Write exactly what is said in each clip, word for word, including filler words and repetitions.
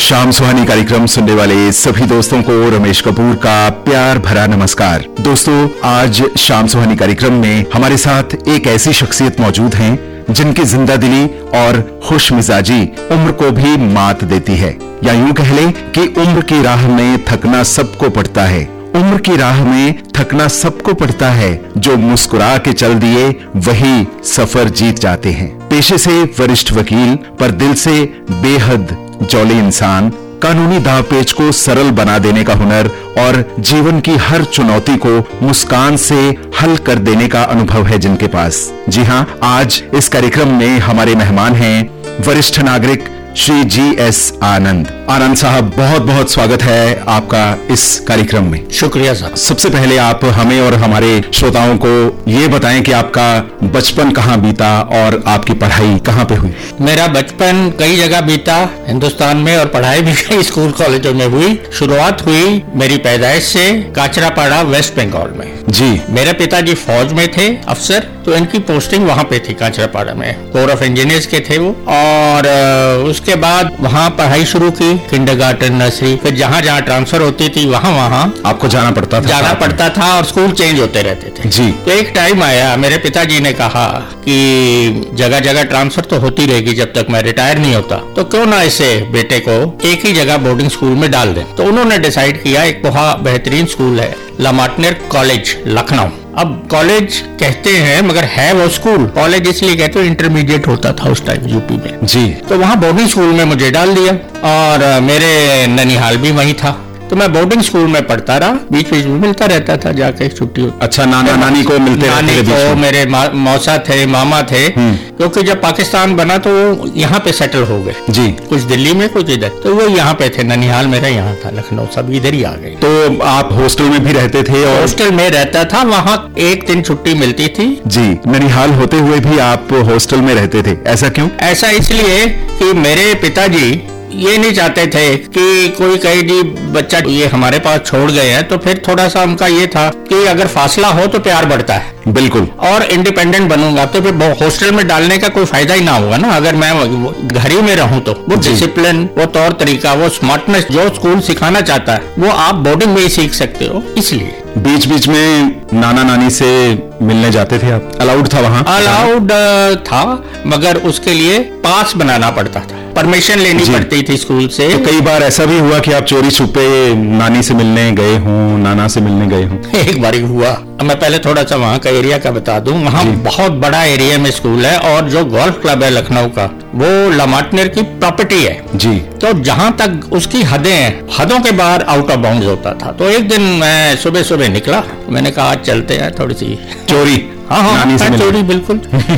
शाम सुहानी कार्यक्रम सुनने वाले सभी दोस्तों को रमेश कपूर का प्यार भरा नमस्कार। दोस्तों, आज शाम सुहानी कार्यक्रम में हमारे साथ एक ऐसी शख्सियत मौजूद हैं जिनकी जिंदा दिली और खुश मिजाजी उम्र को भी मात देती है, या यूं कह लें कि उम्र की राह में थकना सबको पड़ता है। उम्र की राह में थकना सबको पड़ता है, जो मुस्कुरा के चल दिए वही सफर जीत जाते हैं। पेशे से वरिष्ठ वकील पर दिल से बेहद जौले इंसान, कानूनी दाव पेच को सरल बना देने का हुनर और जीवन की हर चुनौती को मुस्कान से हल कर देने का अनुभव है जिनके पास। जी हां, आज इस कार्यक्रम में हमारे मेहमान हैं वरिष्ठ नागरिक श्री जी एस आनंद। आनंद साहब, बहुत बहुत स्वागत है आपका इस कार्यक्रम में। शुक्रिया साहब। सबसे पहले आप हमें और हमारे श्रोताओं को ये बताएं कि आपका बचपन कहाँ बीता और आपकी पढ़ाई कहाँ पे हुई। मेरा बचपन कई जगह बीता हिंदुस्तान में, और पढ़ाई भी कई स्कूल कॉलेजों में हुई। शुरुआत हुई मेरी पैदाइश से काचरापाड़ा, वेस्ट बंगाल में। जी। मेरे पिताजी फौज में थे, अफसर, तो इनकी पोस्टिंग वहाँ पे थी काचरापाड़ा में, कोर ऑफ इंजीनियर्स के थे वो। और उसके बाद वहाँ पढ़ाई शुरू की, किंडरगार्टन, नर्सरी, फिर जहाँ जहाँ ट्रांसफर होती थी वहाँ वहाँ आपको जाना पड़ता था जाना पड़ता था और स्कूल चेंज होते रहते थे। जी। तो एक टाइम आया, मेरे पिताजी ने कहा कि जगह जगह ट्रांसफर तो होती रहेगी जब तक मैं रिटायर नहीं होता, तो क्यों ना इसे बेटे को एक ही जगह बोर्डिंग स्कूल में डाल दें। तो उन्होंने डिसाइड किया, एक बहुत बेहतरीन स्कूल है लामार्टनर कॉलेज, लखनऊ। अब कॉलेज कहते हैं मगर है वो स्कूल। कॉलेज इसलिए कहते हैं, इंटरमीडिएट होता था उस टाइम यूपी में। जी। तो वहाँ बोर्डिंग स्कूल में मुझे डाल दिया, और मेरे ननिहाल भी वहीं था, तो मैं बोर्डिंग स्कूल में पढ़ता रहा। बीच बीच में मिलता रहता था जाके छुट्टी। अच्छा, नाना नानी को मिलते नानी को, मेरे मौसा थे, मामा थे, क्योंकि जब पाकिस्तान बना तो वो यहाँ पे सेटल हो गए। जी। कुछ दिल्ली में, कुछ इधर, तो वो यहाँ पे थे। ननिहाल मेरा यहाँ था, लखनऊ सब इधर ही आ गए। तो आप हॉस्टल में भी रहते थे? और हॉस्टल में रहता था, वहाँ एक दिन छुट्टी मिलती थी। जी। ननिहाल होते हुए भी आप हॉस्टल में रहते थे, ऐसा क्यों? ऐसा इसलिए कि मेरे पिताजी ये नहीं चाहते थे कि कोई कहे जी बच्चा ये हमारे पास छोड़ गए हैं, तो फिर थोड़ा सा उनका ये था कि अगर फासला हो तो प्यार बढ़ता है। बिल्कुल। और इंडिपेंडेंट बनूंगा तो फिर हॉस्टल में डालने का कोई फायदा ही ना होगा ना, अगर मैं घर ही में रहूं तो। वो डिसिप्लिन, वो तौर तरीका, वो स्मार्टनेस जो स्कूल सिखाना चाहता है वो आप बोर्डिंग में ही सीख सकते हो। इसलिए बीच बीच में नाना नानी से मिलने जाते थे आप? अलाउड था वहाँ? अलाउड था, मगर उसके लिए पास बनाना पड़ता था, परमिशन लेनी पड़ती थी स्कूल से। तो कई बार ऐसा भी हुआ कि आप चोरी छुपे नानी से मिलने गए हों, नाना से मिलने गए हों? एक बार हुआ। मैं पहले थोड़ा सा वहाँ का एरिया का बता दूं। वहाँ बहुत बड़ा एरिया में स्कूल है, और जो गोल्फ क्लब है लखनऊ का, वो लामार्टनर की प्रॉपर्टी है। जी। तो जहाँ तक उसकी हदें हैं, हदों के बाहर आउट ऑफ बाउंड्स होता था। तो एक दिन मैं सुबह सुबह निकला, मैंने कहा आज चलते हैं थोड़ी सी चोरी। हाँ हाँ, चोरी बिल्कुल।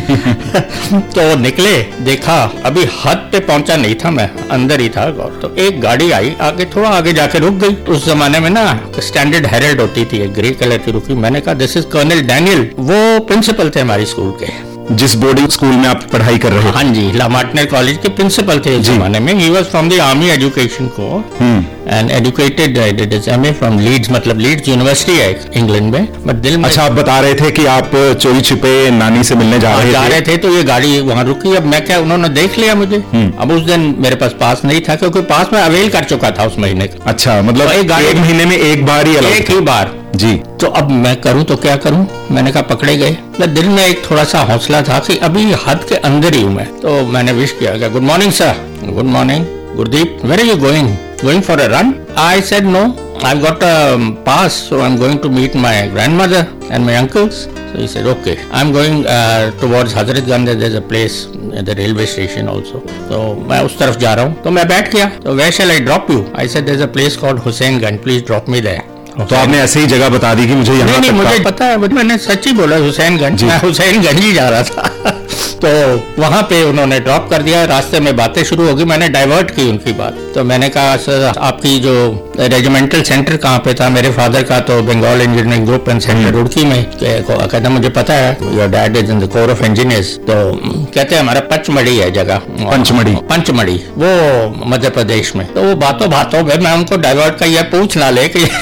तो निकले, देखा अभी हद पे पहुंचा नहीं था, मैं अंदर ही था। तो एक गाड़ी आई आगे, थोड़ा आगे जाके रुक गई। उस जमाने में ना स्टैंडर्ड हेरल्ड होती थी, एक ग्रे कलर की, रुकी। मैंने कहा दिस इज कर्नल डैनियल। वो प्रिंसिपल थे हमारी स्कूल के, जिस बोर्डिंग स्कूल में आप पढ़ाई कर रहे हैं। हाँ जी, लामार्टनर कॉलेज के प्रिंसिपल थे इस जमाने में। He was from the army education को, and educated MA from Leeds, मतलब लीड्स यूनिवर्सिटी है इंग्लैंड में। बट दिल में। अच्छा, आप बता रहे थे कि आप चोरी छिपे नानी से मिलने जा रहे थे? जा रहे थे, तो ये गाड़ी वहाँ रुकी। अब मैं क्या, उन्होंने देख लिया मुझे। अब उस दिन मेरे पास पास नहीं था, क्योंकि पास में अवेल कर चुका था उस महीने का। अच्छा, मतलब एक गाड़ी एक महीने में एक बार ही? एक ही बार जी। तो अब मैं करूं तो क्या करूं, मैंने कहा पकड़े गए। दिल में एक थोड़ा सा हौसला था कि अभी हद के अंदर ही हूं मैं। तो मैंने विश किया, good morning sir. Good morning Gurdeep, where are you going? Going for a run? I said no, I've got a pass, so I'm going to meet my grandmother and my uncles. So he said, okay. I'm going uh, towards Hazratganj. There's a place at the railway station also. So मैं उस तरफ जा रहा हूँ। तो मैं बैठ गया। तो where shall I drop you? I said, there's a place called Husainganj. Please drop me there. तो आपने ऐसे ही जगह बता दी कि मुझे यहाँ? नहीं, नहीं, मुझे पता है, मैंने सच ही बोला, हुसैनगंज। मैं हुसैनगंज ही जा रहा था। तो वहाँ पे उन्होंने ड्रॉप कर दिया। रास्ते में बातें शुरू हो गई, मैंने डाइवर्ट की उनकी बात। तो मैंने कहा सर आपकी जो रेजिमेंटल सेंटर कहाँ पे था? मेरे फादर का तो Bengal engineering group and centre Roorkee में। कहता मुझे पता है, your dad is in the core of engineers. तो कहते हैं हमारा पचमढ़ी है जगह, पंचमढ़ी। पंचमढ़ी वो मध्य प्रदेश में। तो वो बातों बातों में मैं उनको डाइवर्ट का यह पूछ ना ले कि